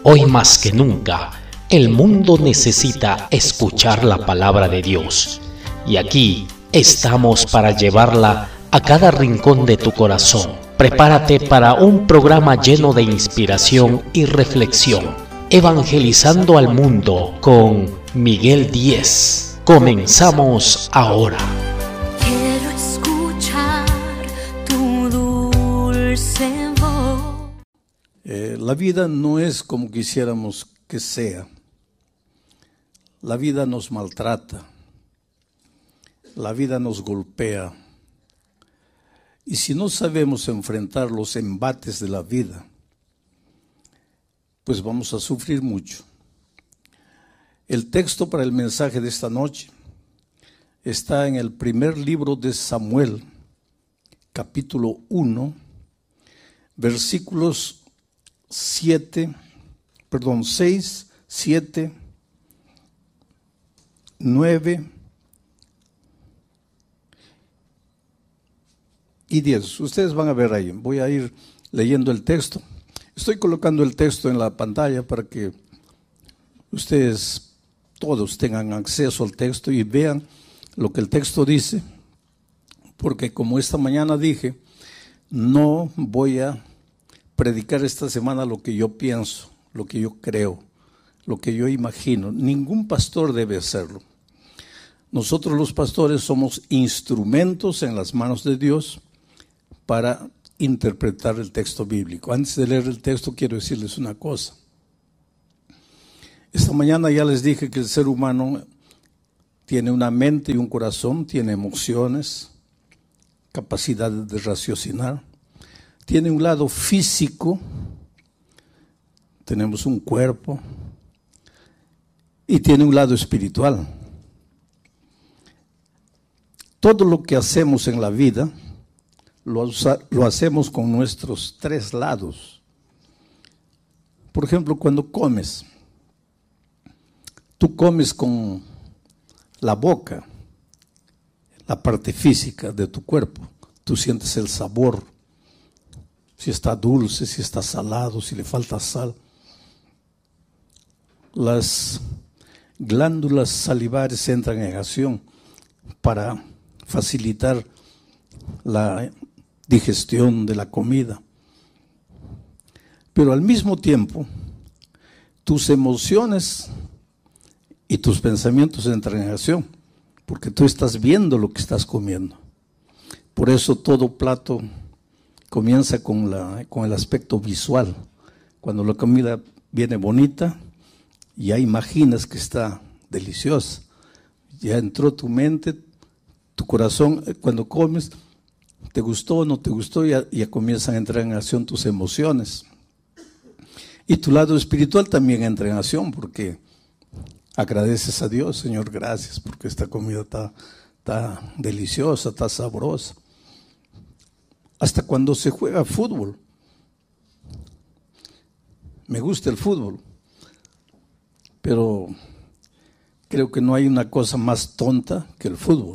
Hoy más que nunca, el mundo necesita escuchar la palabra de Dios. Y aquí estamos para llevarla a cada rincón de tu corazón. Prepárate para un programa lleno de inspiración y reflexión. Evangelizando al mundo con Miguel Díez. Comenzamos ahora. Quiero escuchar tu dulce voz. La vida no es como quisiéramos que sea. La vida nos maltrata. La vida nos golpea. Y si no sabemos enfrentar los embates de la vida, pues vamos a sufrir mucho. El texto para el mensaje de esta noche está en el primer libro de Samuel, capítulo 1, versículos 6, 7, 9 y 10. Ustedes van a ver ahí, voy a ir leyendo el texto. Estoy colocando el texto en la pantalla para que ustedes todos tengan acceso al texto y vean lo que el texto dice, porque como esta mañana dije, no voy a predicar esta semana lo que yo pienso, lo que yo creo, lo que yo imagino. Ningún pastor debe hacerlo. Nosotros los pastores somos instrumentos en las manos de Dios para interpretar el texto bíblico. Antes de leer el texto quiero decirles una cosa. Esta mañana ya les dije que el ser humano tiene una mente y un corazón, tiene emociones, capacidad de raciocinar, tiene un lado físico, tenemos un cuerpo y tiene un lado espiritual. Todo lo que hacemos en la vida lo hacemos con nuestros tres lados. Por ejemplo, cuando comes, tú comes con la boca, la parte física de tu cuerpo. Tú sientes el sabor, si está dulce, si está salado, si le falta sal. Las glándulas salivares entran en acción para facilitar la digestión de la comida. Pero al mismo tiempo, tus emociones y tus pensamientos entran en acción, porque tú estás viendo lo que estás comiendo. Por eso todo plato comienza con el aspecto visual. Cuando la comida viene bonita, ya imaginas que está deliciosa. Ya entró tu mente, tu corazón, cuando comes, ¿te gustó o no te gustó? Ya comienzan a entrar en acción tus emociones. Y tu lado espiritual también entra en acción, porque agradeces a Dios, Señor, gracias, porque esta comida está deliciosa, está sabrosa. Hasta cuando se juega fútbol. Me gusta el fútbol, pero creo que no hay una cosa más tonta que el fútbol.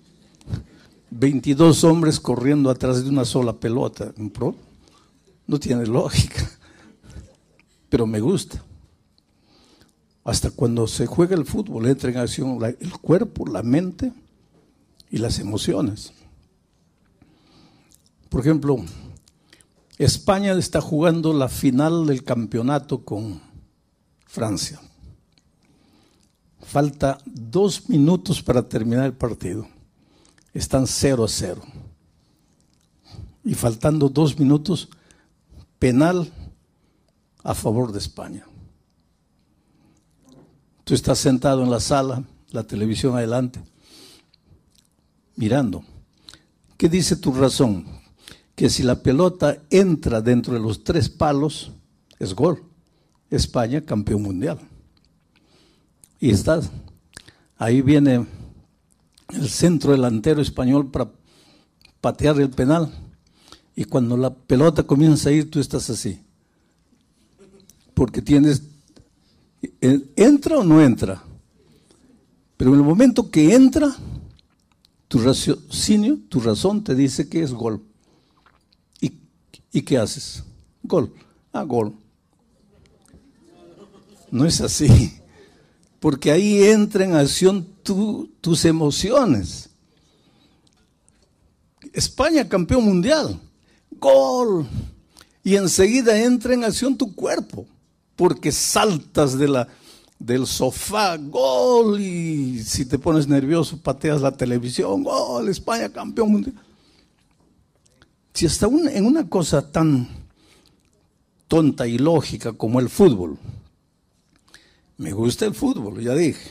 22 hombres corriendo atrás de una sola pelota. No tiene lógica, pero me gusta. Hasta cuando se juega el fútbol entra en acción el cuerpo, la mente y las emociones. Por ejemplo, España está jugando la final del campeonato con Francia. Falta 2 minutos para terminar el partido. Están 0-0. Y faltando 2 minutos, penal a favor de España. Tú estás sentado en la sala, la televisión adelante, mirando. ¿Qué dice tu razón? Que si la pelota entra dentro de los 3 palos, es gol. España, campeón mundial. Y estás, ahí viene el centro delantero español para patear el penal. Y cuando la pelota comienza a ir, tú estás así. Porque tienes, ¿entra o no entra? Pero en el momento que entra, tu raciocinio, tu razón te dice que es gol. ¿Y qué haces? Gol. Gol. No es así. Porque ahí entra en acción tus emociones. España campeón mundial. Gol. Y enseguida entra en acción tu cuerpo. Porque saltas del sofá, gol, y si te pones nervioso pateas la televisión, gol, España campeón mundial. Si hasta en una cosa tan tonta y lógica como el fútbol, me gusta el fútbol, ya dije,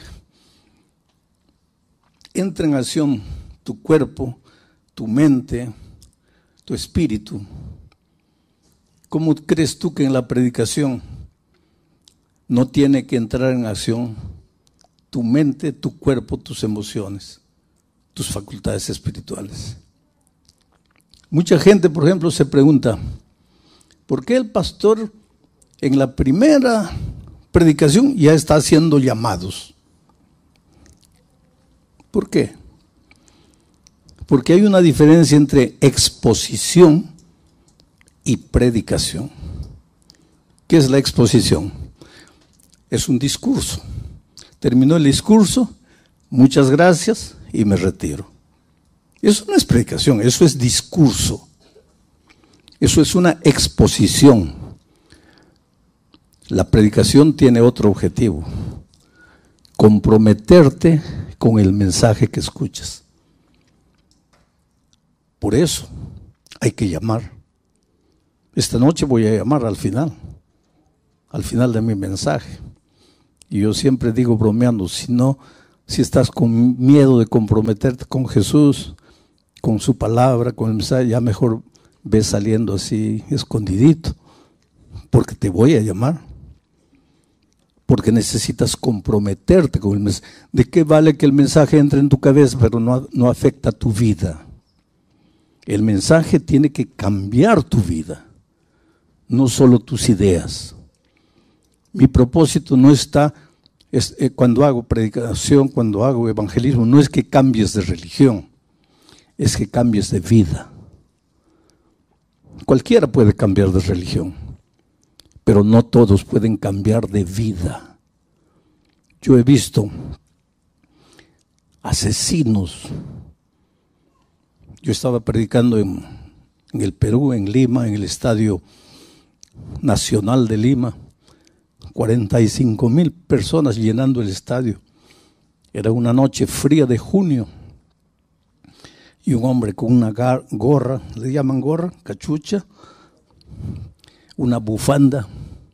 entra en acción tu cuerpo, tu mente, tu espíritu. ¿Cómo crees tú que en la predicación no tiene que entrar en acción tu mente, tu cuerpo, tus emociones, tus facultades espirituales? Mucha gente, por ejemplo, se pregunta, ¿por qué el pastor en la primera predicación ya está haciendo llamados? ¿Por qué? Porque hay una diferencia entre exposición y predicación. ¿Qué es la exposición? Es un discurso. Terminó el discurso, muchas gracias y me retiro. Eso no es predicación, eso es discurso. Eso es una exposición. La predicación tiene otro objetivo: comprometerte con el mensaje que escuchas. Por eso hay que llamar. Esta noche voy a llamar al final de mi mensaje. Y yo siempre digo bromeando, si estás con miedo de comprometerte con Jesús, con su palabra, con el mensaje, ya mejor ve saliendo así escondidito, porque te voy a llamar. Porque necesitas comprometerte con el mensaje. ¿De qué vale que el mensaje entre en tu cabeza, pero no afecta tu vida? El mensaje tiene que cambiar tu vida, no solo tus ideas. Mi propósito no está, cuando hago predicación, cuando hago evangelismo, no es que cambies de religión, es que cambies de vida. Cualquiera puede cambiar de religión, pero no todos pueden cambiar de vida. Yo he visto asesinos. Yo estaba predicando en el Perú, en Lima, en el Estadio Nacional de Lima. 45,000 personas llenando el estadio. Era una noche fría de junio. Y un hombre con una gorra, ¿le llaman gorra? Cachucha, una bufanda,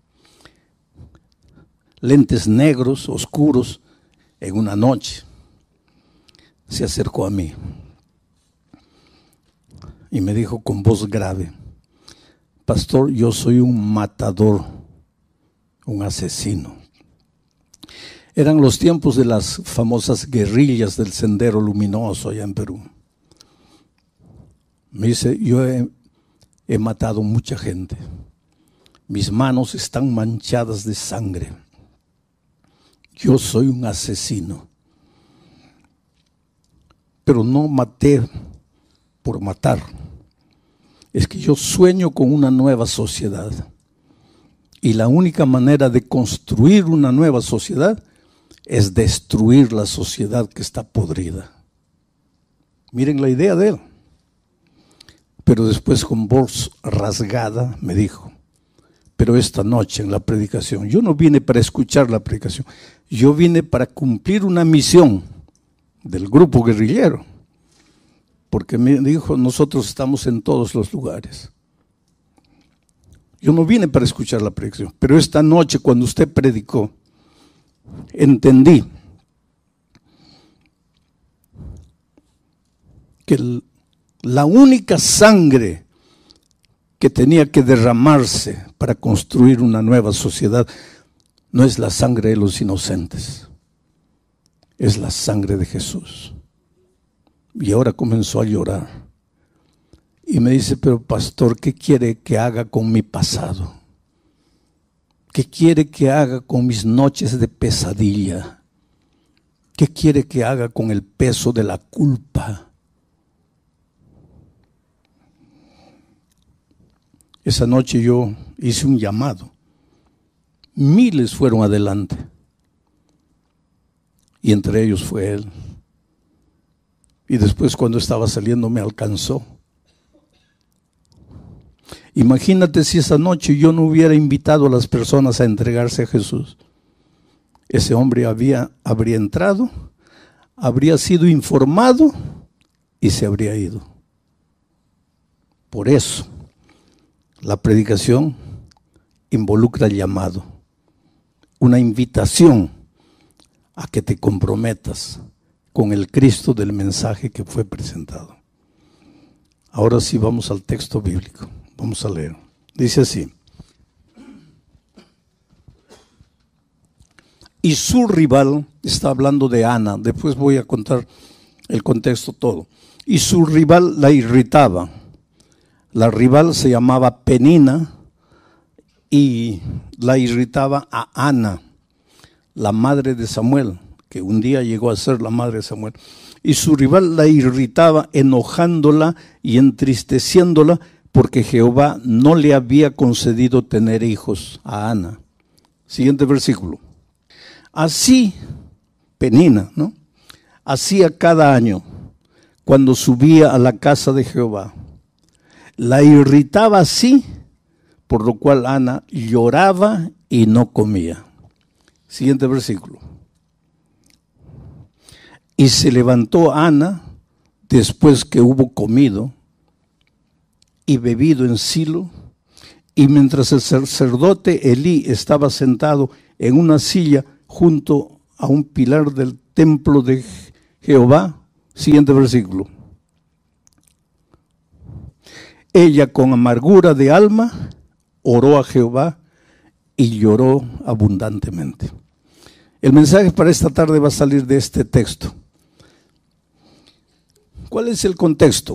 lentes negros, oscuros, en una noche, se acercó a mí y me dijo con voz grave: pastor, yo soy un matador, un asesino. Eran los tiempos de las famosas guerrillas del Sendero Luminoso allá en Perú. Me dice, yo he matado mucha gente. Mis manos están manchadas de sangre. Yo soy un asesino. Pero no maté por matar. Es que yo sueño con una nueva sociedad. Y la única manera de construir una nueva sociedad es destruir la sociedad que está podrida. Miren la idea de él. Pero después con voz rasgada me dijo, pero esta noche en la predicación, yo no vine para escuchar la predicación, yo vine para cumplir una misión del grupo guerrillero. Porque me dijo, nosotros estamos en todos los lugares. Yo no vine para escuchar la predicación, pero esta noche cuando usted predicó, entendí que la única sangre que tenía que derramarse para construir una nueva sociedad no es la sangre de los inocentes, es la sangre de Jesús. Y ahora comenzó a llorar. Y me dice, pero pastor, ¿qué quiere que haga con mi pasado? ¿Qué quiere que haga con mis noches de pesadilla? ¿Qué quiere que haga con el peso de la culpa? Esa noche yo hice un llamado miles fueron adelante. Y entre ellos fue él. Y después, cuando estaba saliendo, me alcanzó. Imagínate si esa noche yo no hubiera invitado a las personas a entregarse a Jesús. Ese hombre habría entrado, habría sido informado y se habría ido. Por eso, la predicación involucra el llamado, una invitación a que te comprometas con el Cristo del mensaje que fue presentado. Ahora sí vamos al texto bíblico. Vamos a leer. Dice así. Y su rival, está hablando de Ana, después voy a contar el contexto todo. Y su rival la irritaba. La rival se llamaba Penina y la irritaba a Ana, la madre de Samuel, que un día llegó a ser la madre de Samuel. Y su rival la irritaba, enojándola y entristeciéndola, porque Jehová no le había concedido tener hijos a Ana. Siguiente versículo. Así, Penina, ¿no? Hacía cada año, cuando subía a la casa de Jehová, la irritaba así, por lo cual Ana lloraba y no comía. Siguiente versículo. Y se levantó Ana después que hubo comido y bebido en Silo, y mientras el sacerdote Elí estaba sentado en una silla junto a un pilar del templo de Jehová. Siguiente versículo. Ella con amargura de alma oró a Jehová y lloró abundantemente. El mensaje para esta tarde va a salir de este texto. ¿Cuál es el contexto?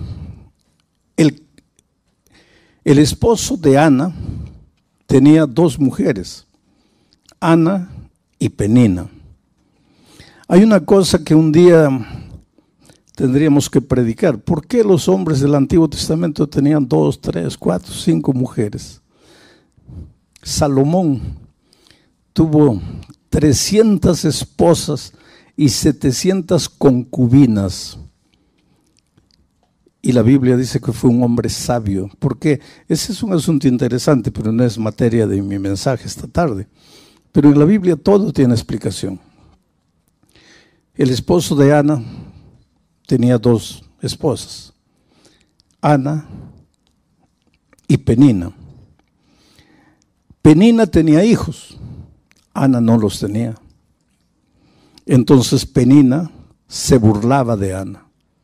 El esposo de Ana tenía dos mujeres, Ana y Penina. Hay una cosa que un día tendríamos que predicar. ¿Por qué los hombres del Antiguo Testamento tenían 2, 3, 4, 5 mujeres? Salomón tuvo 300 esposas y 700 concubinas. Y la Biblia dice que fue un hombre sabio, porque ese es un asunto interesante, pero no es materia de mi mensaje esta tarde. Pero en la Biblia todo tiene explicación. El esposo de Ana tenía dos esposas, Ana y Penina. Penina tenía hijos, Ana no los tenía. Entonces Penina se burlaba de Ana.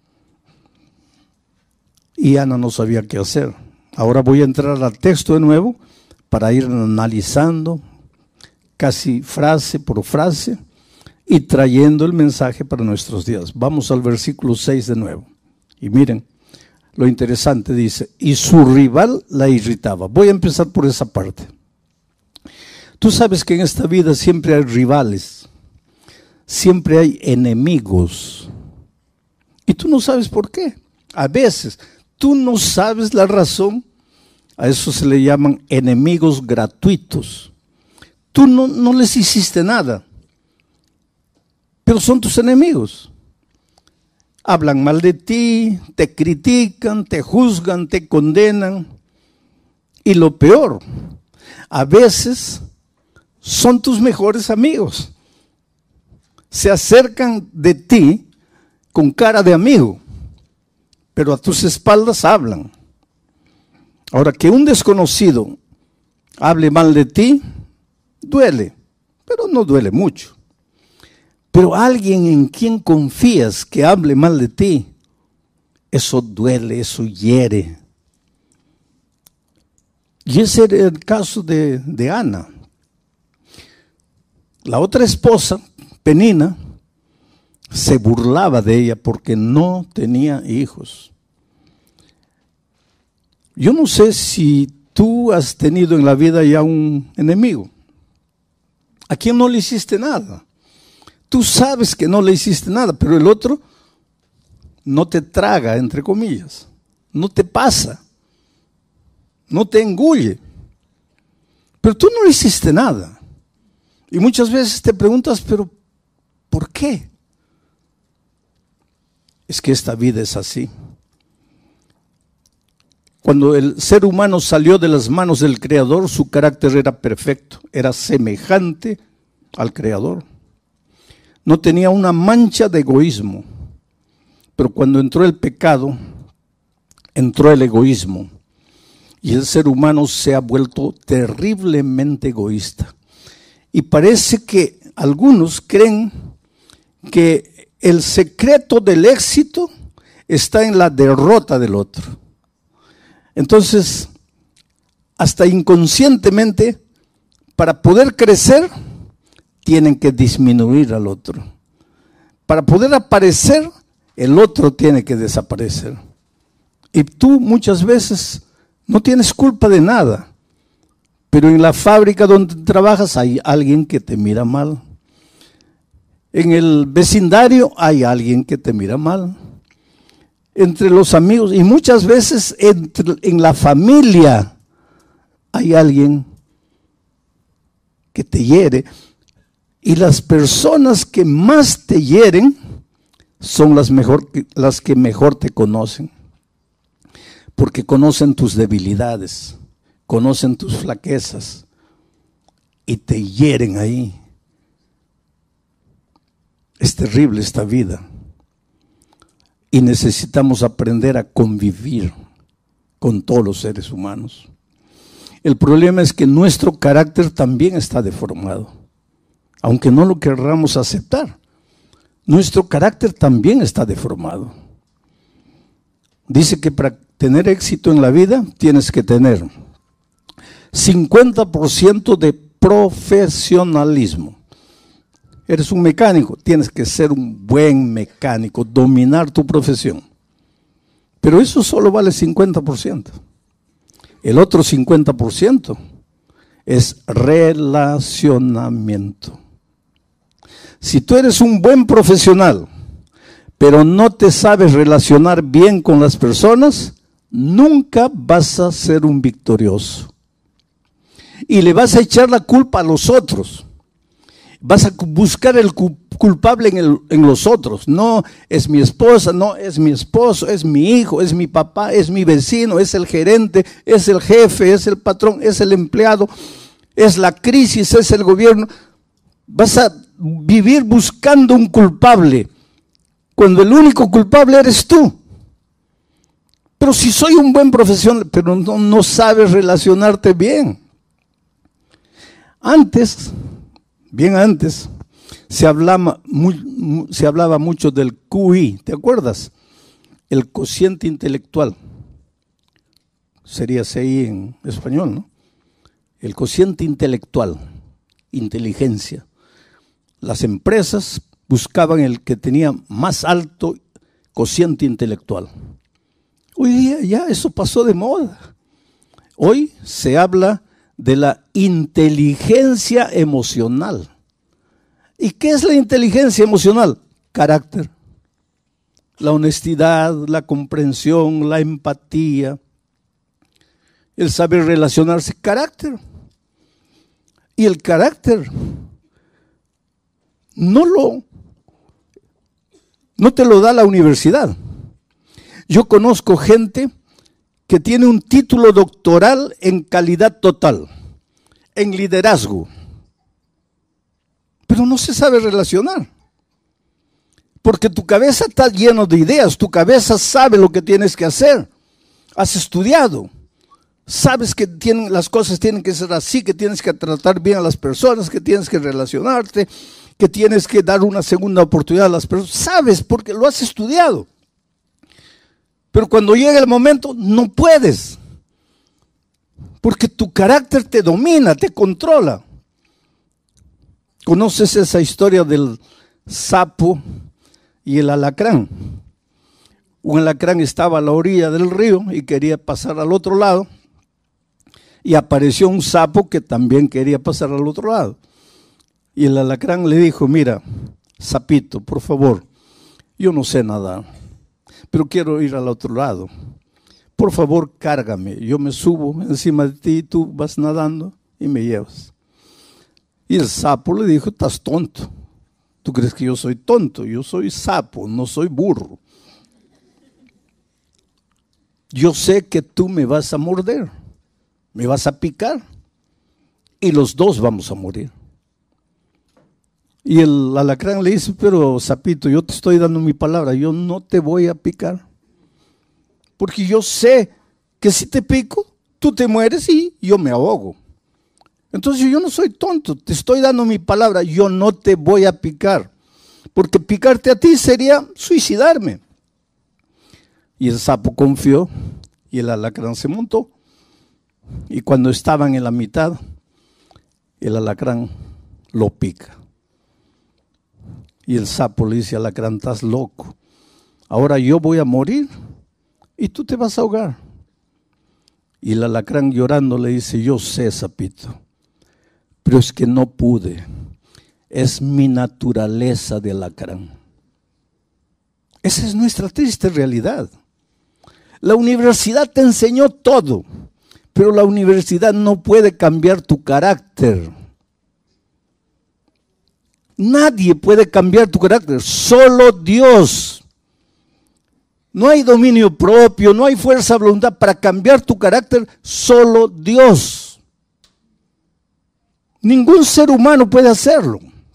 Y Ana no sabía qué hacer. Ahora voy a entrar al texto de nuevo para ir analizando casi frase por frase y trayendo el mensaje para nuestros días. Vamos al versículo 6 de nuevo. Y miren, lo interesante dice, y su rival la irritaba. Voy a empezar por esa parte. Tú sabes que en esta vida siempre hay rivales, siempre hay enemigos. Y tú no sabes por qué. A veces tú no sabes la razón. A eso se le llaman enemigos gratuitos. Tú no les hiciste nada, pero son tus enemigos. Hablan mal de ti, te critican, te juzgan, te condenan. Y lo peor, a veces son tus mejores amigos. Se acercan de ti con cara de amigo, pero a tus espaldas hablan. Ahora, que un desconocido hable mal de ti, duele, pero no duele mucho. Pero alguien en quien confías que hable mal de ti, eso duele, eso hiere. Y ese era el caso de Ana. La otra esposa, Penina, se burlaba de ella porque no tenía hijos. Yo no sé si tú has tenido en la vida ya un enemigo. ¿A quién no le hiciste nada? Tú sabes que no le hiciste nada, pero el otro no te traga, entre comillas, no te pasa, no te engulle. Pero tú no hiciste nada. Y muchas veces te preguntas, pero ¿por qué? Es que esta vida es así. Cuando el ser humano salió de las manos del Creador, su carácter era perfecto, era semejante al Creador. No tenía una mancha de egoísmo. Pero cuando entró el pecado, entró el egoísmo. Y el ser humano se ha vuelto terriblemente egoísta. Y parece que algunos creen que el secreto del éxito está en la derrota del otro. Entonces, hasta inconscientemente, para poder crecer, tienen que disminuir al otro. Para poder aparecer, el otro tiene que desaparecer. Y tú muchas veces no tienes culpa de nada, pero en la fábrica donde trabajas hay alguien que te mira mal. En el vecindario hay alguien que te mira mal. Entre los amigos y muchas veces en la familia hay alguien que te hiere. Y las personas que más te hieren son las que mejor te conocen. Porque conocen tus debilidades, conocen tus flaquezas y te hieren ahí. Es terrible esta vida y necesitamos aprender a convivir con todos los seres humanos. El problema es que nuestro carácter también está deformado, aunque no lo querramos aceptar. Nuestro carácter también está deformado. Dice que para tener éxito en la vida tienes que tener 50% de profesionalismo. Eres un mecánico, tienes que ser un buen mecánico, dominar tu profesión. Pero eso solo vale 50%. El otro 50% es relacionamiento. Si tú eres un buen profesional, pero no te sabes relacionar bien con las personas, nunca vas a ser un victorioso. Y le vas a echar la culpa a los otros. Vas a buscar el culpable en los otros. No es mi esposa, no es mi esposo, es mi hijo, es mi papá, es mi vecino, es el gerente, es el jefe, es el patrón, es el empleado, es la crisis, es el gobierno. Vas a vivir buscando un culpable, cuando el único culpable eres tú. Pero si soy un buen profesional, pero no sabes relacionarte bien. Bien antes, se hablaba mucho del QI, ¿te acuerdas? El cociente intelectual. Sería CI en español, ¿no? El cociente intelectual, inteligencia. Las empresas buscaban el que tenía más alto cociente intelectual. Hoy día ya eso pasó de moda. Hoy se habla de la inteligencia emocional. ¿Y qué es la inteligencia emocional? Carácter. La honestidad, la comprensión, la empatía, el saber relacionarse, carácter. Y el carácter no te lo da la universidad. Yo conozco gente que tiene un título doctoral en calidad total, en liderazgo, pero no se sabe relacionar. Porque tu cabeza está llena de ideas, tu cabeza sabe lo que tienes que hacer, has estudiado, sabes que las cosas tienen que ser así, que tienes que tratar bien a las personas, que tienes que relacionarte, que tienes que dar una segunda oportunidad a las personas, sabes porque lo has estudiado. Pero cuando llega el momento no puedes, porque tu carácter te domina, te controla. ¿Conoces esa historia del sapo y el alacrán? Un alacrán estaba a la orilla del río y quería pasar al otro lado, y apareció un sapo que también quería pasar al otro lado. Y el alacrán le dijo: mira, sapito, por favor, yo no sé nadar, pero quiero ir al otro lado. Por favor, cárgame. Yo me subo encima de ti y tú vas nadando y me llevas. Y el sapo le dijo, estás tonto. ¿Tú crees que yo soy tonto? Yo soy sapo, no soy burro. Yo sé que tú me vas a morder, me vas a picar y los dos vamos a morir. Y el alacrán le dice, pero sapito, yo te estoy dando mi palabra, yo no te voy a picar. Porque yo sé que si te pico, tú te mueres y yo me ahogo. Entonces yo no soy tonto, te estoy dando mi palabra, yo no te voy a picar. Porque picarte a ti sería suicidarme. Y el sapo confió y el alacrán se montó. Y cuando estaban en la mitad, el alacrán lo pica. Y el sapo le dice al alacrán, estás loco. Ahora yo voy a morir y tú te vas a ahogar. Y el alacrán llorando le dice, yo sé, sapito, pero es que no pude. Es mi naturaleza de alacrán. Esa es nuestra triste realidad. La universidad te enseñó todo, pero la universidad no puede cambiar tu carácter. Nadie puede cambiar tu carácter, solo Dios. No hay dominio propio, no hay fuerza de voluntad para cambiar tu carácter, solo Dios. Ningún ser humano puede hacerlo.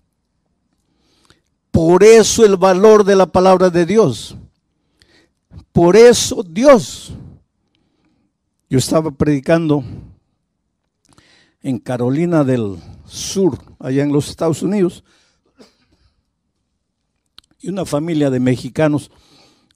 Por eso el valor de la palabra de Dios. Por eso Dios. Yo estaba predicando en Carolina del Sur, allá en los Estados Unidos, y una familia de mexicanos